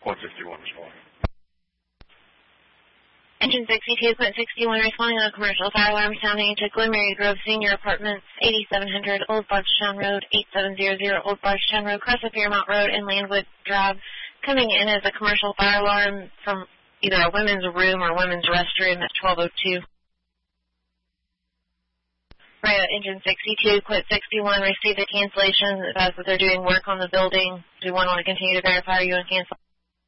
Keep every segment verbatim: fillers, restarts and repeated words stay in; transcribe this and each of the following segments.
one sixty-one responding. Engine sixty-two, point sixty-one, responding on a commercial fire alarm sounding to Glenmary Grove Senior Apartments, eighty-seven hundred Old Bardstown Road, eight seven zero zero Old Bardstown Road, across the Fairmount Road and Landwood Drive, coming in as a commercial fire alarm from either a women's room or women's restroom at twelve oh two. Right, engine sixty-two, point sixty-one, received a cancellation. Advise that they're doing work on the building. Do one want to continue to verify you and cancel?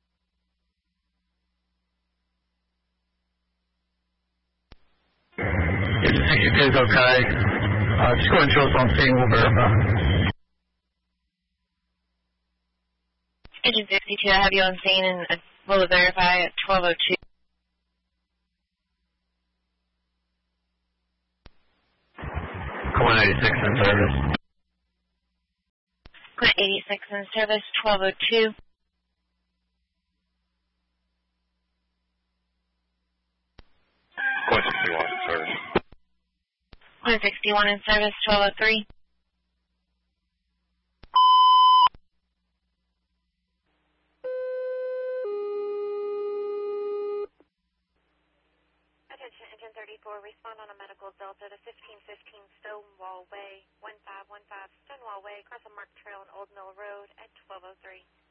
sixty-two is okay. Uh, just go ahead and show us on scene. We'll verify. Engine sixty-two, I have you on scene and uh, will verify at twelve oh two. one eighty-six in service. one eighty-six in service, twelve oh two. one sixty-one in service. one sixty-one in service, twelve oh three. Attention, Engine thirty-four, respond on a medical Delta to fifteen fifteen Stonewall Way, one five one five Stonewall Way, across a marked trail on Old Mill Road at twelve oh three.